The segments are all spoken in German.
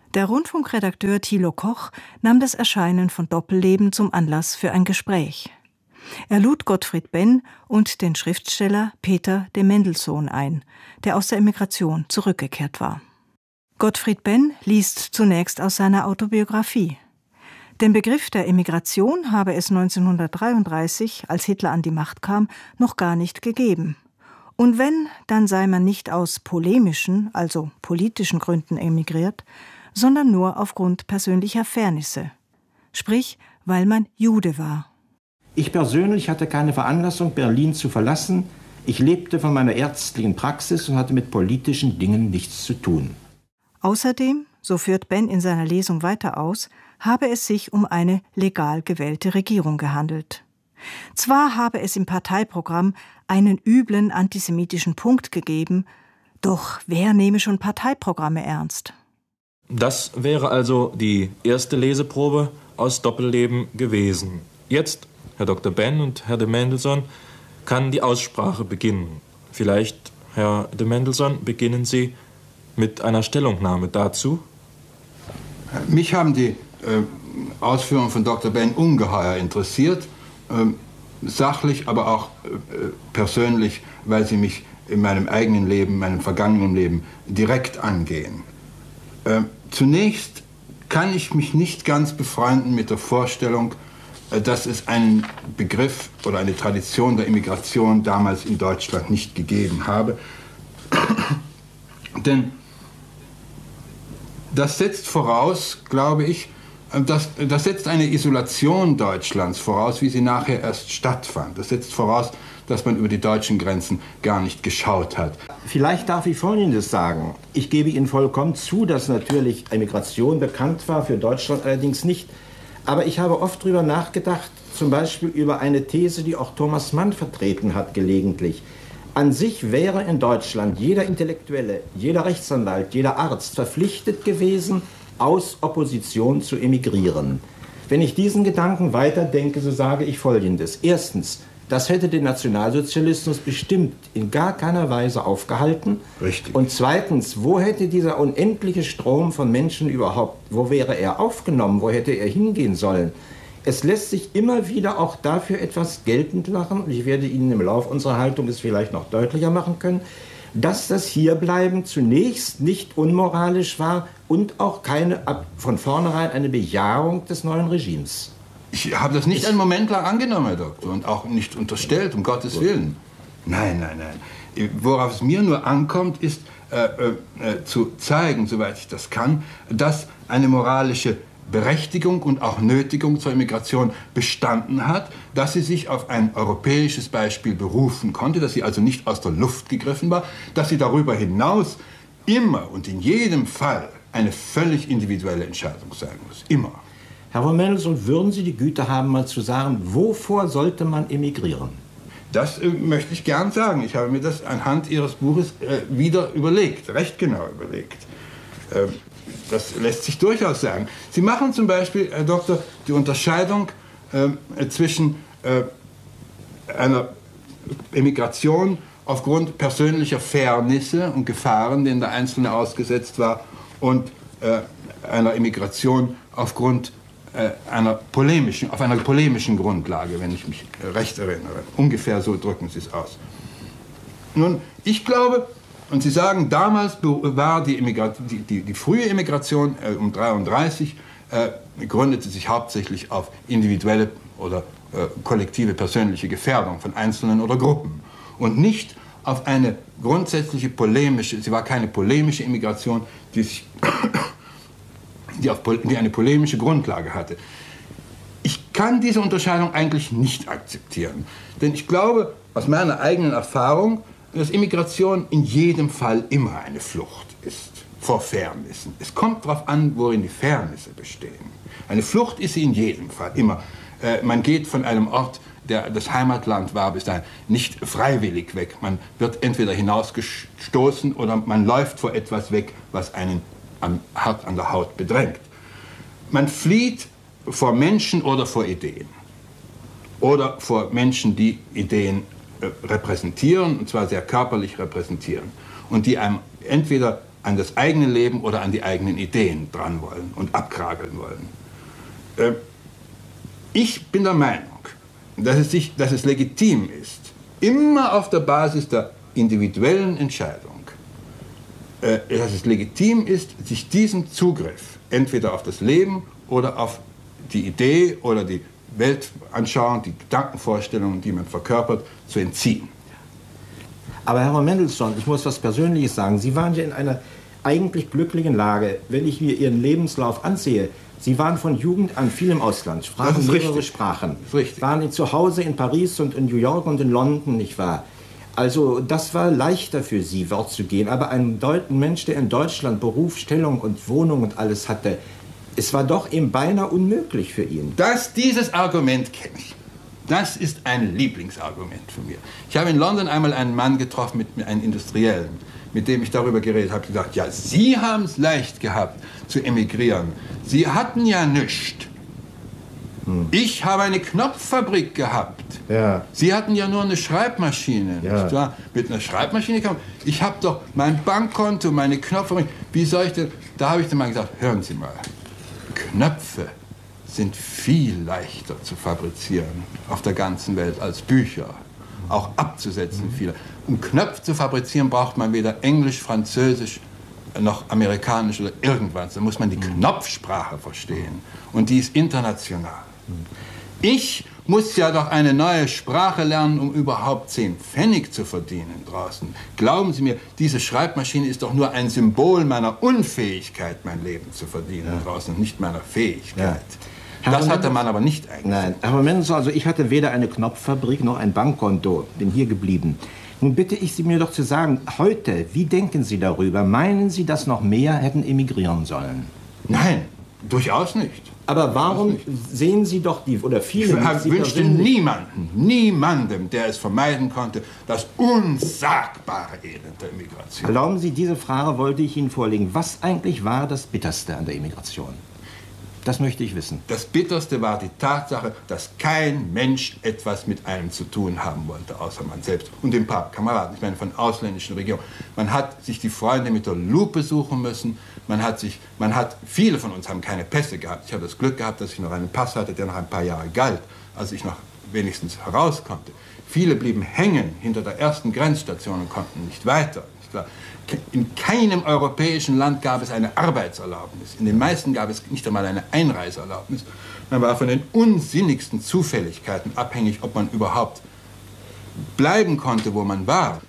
Der Rundfunkredakteur Thilo Koch nahm das Erscheinen von Doppelleben zum Anlass für ein Gespräch. Er lud Gottfried Benn und den Schriftsteller Peter de Mendelssohn ein, der aus der Emigration zurückgekehrt war. Gottfried Benn liest zunächst aus seiner Autobiografie. Den Begriff der Emigration habe es 1933, als Hitler an die Macht kam, noch gar nicht gegeben. Und wenn, dann sei man nicht aus polemischen, also politischen Gründen emigriert, sondern nur aufgrund persönlicher Fairnisse. Sprich, weil man Jude war. Ich persönlich hatte keine Veranlassung, Berlin zu verlassen. Ich lebte von meiner ärztlichen Praxis und hatte mit politischen Dingen nichts zu tun. Außerdem, so führt Benn in seiner Lesung weiter aus, habe es sich um eine legal gewählte Regierung gehandelt. Zwar habe es im Parteiprogramm einen üblen antisemitischen Punkt gegeben, doch wer nehme schon Parteiprogramme ernst? Das wäre also die erste Leseprobe aus Doppelleben gewesen. Jetzt, Herr Dr. Benn und Herr de Mendelssohn, kann die Aussprache beginnen. Vielleicht, Herr de Mendelssohn, beginnen Sie mit einer Stellungnahme dazu. Mich haben die Ausführungen von Dr. Benn ungeheuer interessiert, sachlich, aber auch persönlich, weil sie mich in meinem eigenen Leben, meinem vergangenen Leben direkt angehen. Zunächst kann ich mich nicht ganz befreunden mit der Vorstellung, dass es einen Begriff oder eine Tradition der Immigration damals in Deutschland nicht gegeben habe. Denn das setzt voraus, glaube ich, das setzt eine Isolation Deutschlands voraus, wie sie nachher erst stattfand. Das setzt voraus, dass man über die deutschen Grenzen gar nicht geschaut hat. Vielleicht darf ich Folgendes sagen. Ich gebe Ihnen vollkommen zu, dass natürlich Emigration bekannt war, für Deutschland allerdings nicht. Aber ich habe oft darüber nachgedacht, zum Beispiel über eine These, die auch Thomas Mann vertreten hat gelegentlich. An sich wäre in Deutschland jeder Intellektuelle, jeder Rechtsanwalt, jeder Arzt verpflichtet gewesen, aus Opposition zu emigrieren. Wenn ich diesen Gedanken weiterdenke, so sage ich Folgendes. Erstens, das hätte den Nationalsozialismus bestimmt in gar keiner Weise aufgehalten. Richtig. Und zweitens, wo hätte dieser unendliche Strom von Menschen überhaupt, wo wäre er aufgenommen, wo hätte er hingehen sollen? Es lässt sich immer wieder auch dafür etwas geltend machen, und ich werde Ihnen im Laufe unserer Haltung es vielleicht noch deutlicher machen können, dass das Hierbleiben zunächst nicht unmoralisch war und auch von vornherein eine Bejahung des neuen Regimes. Ich habe das nicht einen Moment lang angenommen, Herr Doktor, und auch nicht unterstellt, um Gottes Willen. Nein, nein, nein. Worauf es mir nur ankommt, ist zu zeigen, soweit ich das kann, dass eine moralische Berechtigung und auch Nötigung zur Immigration bestanden hat, dass sie sich auf ein europäisches Beispiel berufen konnte, dass sie also nicht aus der Luft gegriffen war, dass sie darüber hinaus immer und in jedem Fall eine völlig individuelle Entscheidung sein muss. Immer. Herr von Mendelssohn, würden Sie die Güte haben, mal zu sagen, wovor sollte man emigrieren? Das möchte ich gern sagen. Ich habe mir das anhand Ihres Buches wieder überlegt, recht genau überlegt. Das lässt sich durchaus sagen. Sie machen zum Beispiel, Herr Doktor, die Unterscheidung zwischen einer Emigration aufgrund persönlicher Fairnisse und Gefahren, denen der Einzelne ausgesetzt war, und einer Emigration aufgrund auf einer polemischen Grundlage, wenn ich mich recht erinnere. Ungefähr so drücken Sie es aus. Nun, ich glaube, und Sie sagen, damals war die frühe Emigration um 1933 gründete sich hauptsächlich auf individuelle oder kollektive persönliche Gefährdung von Einzelnen oder Gruppen und nicht auf eine grundsätzliche sie war keine polemische Immigration, die eine polemische Grundlage hatte. Ich kann diese Unterscheidung eigentlich nicht akzeptieren, denn ich glaube, aus meiner eigenen Erfahrung, dass Immigration in jedem Fall immer eine Flucht ist vor Fairnissen. Es kommt darauf an, worin die Fairnisse bestehen. Eine Flucht ist sie in jedem Fall, immer. Man geht von einem Ort, der das Heimatland war, bis dahin nicht freiwillig weg. Man wird entweder hinausgestoßen oder man läuft vor etwas weg, was einen hart an der Haut bedrängt. Man flieht vor Menschen oder vor Ideen. Oder vor Menschen, die Ideen repräsentieren, und zwar sehr körperlich repräsentieren. Und die einem entweder an das eigene Leben oder an die eigenen Ideen dran wollen und abkrageln wollen. Ich bin der Meinung, dass es legitim ist, immer auf der Basis der individuellen Entscheidung, dass es legitim ist, sich diesem Zugriff entweder auf das Leben oder auf die Idee oder die Weltanschauung, die Gedankenvorstellungen, die man verkörpert, zu entziehen. Aber Herr Mendelssohn, ich muss was Persönliches sagen. Sie waren ja in einer eigentlich glücklichen Lage, wenn ich mir Ihren Lebenslauf ansehe. Sie waren von Jugend an viel im Ausland, sprachen mehrere Sprachen. Waren zu Hause in Paris und in New York und in London, nicht wahr? Also das war leichter für Sie, fortzugehen. Aber ein Mensch, der in Deutschland Beruf, Stellung und Wohnung und alles hatte, es war doch eben beinahe unmöglich für ihn. Dieses Argument kenne ich. Das ist ein Lieblingsargument von mir. Ich habe in London einmal einen Mann getroffen, einen Industriellen, mit dem ich darüber geredet habe, gesagt, ja, Sie haben es leicht gehabt zu emigrieren. Sie hatten ja nichts. Ich habe eine Knopffabrik gehabt. Ja. Sie hatten ja nur eine Schreibmaschine. Ja. Nicht wahr? Mit einer Schreibmaschine kann man, ich habe doch mein Bankkonto, meine Knopffabrik. Wie soll ich denn? Da habe ich dann mal gesagt, hören Sie mal, Knöpfe sind viel leichter zu fabrizieren auf der ganzen Welt als Bücher. Auch abzusetzen viele. Um Knöpfe zu fabrizieren, braucht man weder Englisch, Französisch noch Amerikanisch oder irgendwas. Da muss man die Knopfsprache verstehen. Und die ist international. Ich muss ja doch eine neue Sprache lernen, um überhaupt 10 Pfennig zu verdienen draußen. Glauben Sie mir, diese Schreibmaschine ist doch nur ein Symbol meiner Unfähigkeit, mein Leben zu verdienen draußen, und nicht meiner Fähigkeit. Ja. Das hat der Mann aber nicht eigentlich. Nein, aber Mendelssohn, also ich hatte weder eine Knopffabrik noch ein Bankkonto, bin hier geblieben. Nun bitte ich Sie mir doch zu sagen, heute, wie denken Sie darüber? Meinen Sie, dass noch mehr hätten emigrieren sollen? Nein, durchaus nicht. Aber warum sehen Sie doch oder viele... Ich wünschte niemandem, der es vermeiden konnte, das unsagbare Elend der Immigration. Erlauben Sie, diese Frage wollte ich Ihnen vorlegen. Was eigentlich war das Bitterste an der Immigration? Das möchte ich wissen. Das Bitterste war die Tatsache, dass kein Mensch etwas mit einem zu tun haben wollte, außer man selbst und ein paar Kameraden, ich meine von ausländischen Regierungen. Man hat sich die Freunde mit der Lupe suchen müssen. Viele von uns haben keine Pässe gehabt. Ich habe das Glück gehabt, dass ich noch einen Pass hatte, der noch ein paar Jahre galt, als ich noch wenigstens heraus konnte. Viele blieben hängen hinter der ersten Grenzstation und konnten nicht weiter. In keinem europäischen Land gab es eine Arbeitserlaubnis. In den meisten gab es nicht einmal eine Einreiseerlaubnis. Man war von den unsinnigsten Zufälligkeiten abhängig, ob man überhaupt bleiben konnte, wo man war.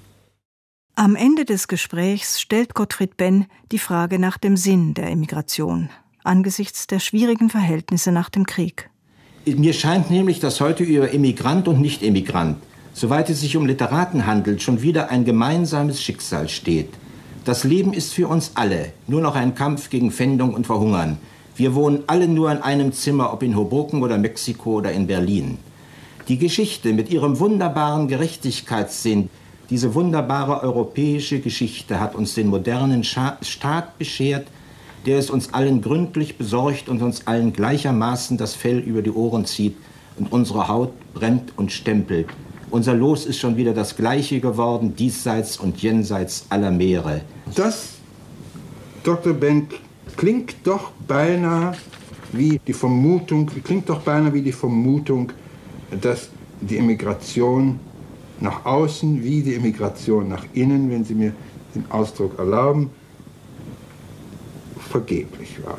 Am Ende des Gesprächs stellt Gottfried Benn die Frage nach dem Sinn der Emigration angesichts der schwierigen Verhältnisse nach dem Krieg. Mir scheint nämlich, dass heute über Emigrant und Nicht-Emigrant, soweit es sich um Literaten handelt, schon wieder ein gemeinsames Schicksal steht. Das Leben ist für uns alle nur noch ein Kampf gegen Pfändung und Verhungern. Wir wohnen alle nur in einem Zimmer, ob in Hoboken oder Mexiko oder in Berlin. Die Geschichte mit ihrem wunderbaren Gerechtigkeitssinn, diese wunderbare europäische Geschichte hat uns den modernen Staat beschert, der es uns allen gründlich besorgt und uns allen gleichermaßen das Fell über die Ohren zieht und unsere Haut brennt und stempelt. Unser Los ist schon wieder das gleiche geworden, diesseits und jenseits aller Meere. Das, Dr. Benn, klingt doch beinahe wie die Vermutung, dass die Emigration nach außen wie die Emigration nach innen, wenn Sie mir den Ausdruck erlauben, vergeblich war,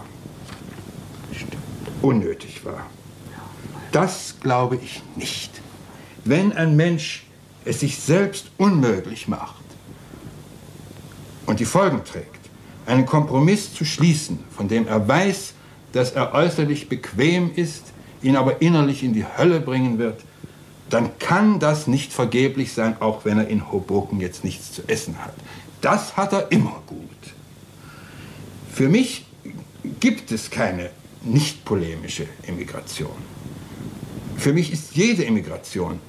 unnötig war. Das glaube ich nicht. Wenn ein Mensch es sich selbst unmöglich macht und die Folgen trägt, einen Kompromiss zu schließen, von dem er weiß, dass er äußerlich bequem ist, ihn aber innerlich in die Hölle bringen wird, dann kann das nicht vergeblich sein, auch wenn er in Hoboken jetzt nichts zu essen hat. Das hat er immer gut. Für mich gibt es keine nicht polemische Emigration. Für mich ist jede Emigration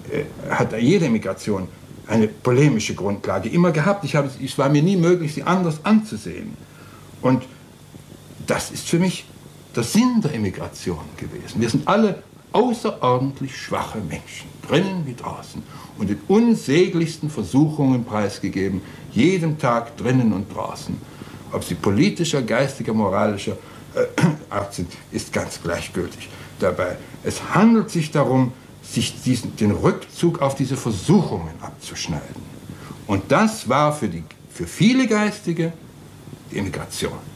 eine polemische Grundlage immer gehabt. Es war mir nie möglich, sie anders anzusehen. Und das ist für mich der Sinn der Emigration gewesen. Wir sind alle außerordentlich schwache Menschen, drinnen wie draußen, und den unsäglichsten Versuchungen preisgegeben, jeden Tag drinnen und draußen. Ob sie politischer, geistiger, moralischer Art sind, ist ganz gleichgültig dabei. Es handelt sich darum, sich den Rückzug auf diese Versuchungen abzuschneiden. Und das war für viele Geistige die Emigration.